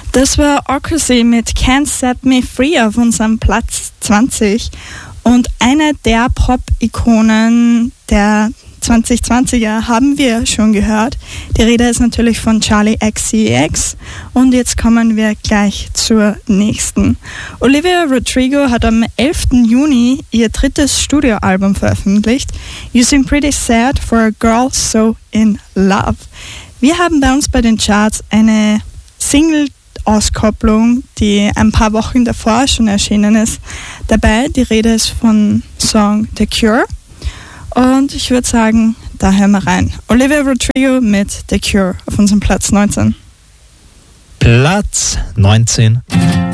Das war Ocracy mit Can't Set Me Free auf unserem Platz 20 und eine der Pop-Ikonen der 2020er haben wir schon gehört. Die Rede ist natürlich von Charli XCX und jetzt kommen wir gleich zur nächsten. Olivia Rodrigo hat am 11. Juni ihr drittes Studioalbum veröffentlicht, You Seem Pretty Sad for a Girl So in Love. Wir haben bei uns bei den Charts eine Single-Auskopplung, die ein paar Wochen davor schon erschienen ist, dabei. Die Rede ist von Song The Cure. Und ich würde sagen, da hören wir rein. Olivia Rodrigo mit The Cure auf unserem Platz 19. Platz 19.